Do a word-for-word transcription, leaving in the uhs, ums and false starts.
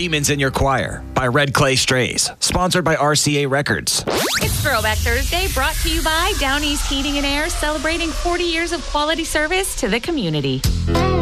Demons in Your Choir by Red Clay Strays. Sponsored by R C A Records. It's Throwback Thursday, brought to you by Down East Heating and Air, celebrating forty years of quality service to the community.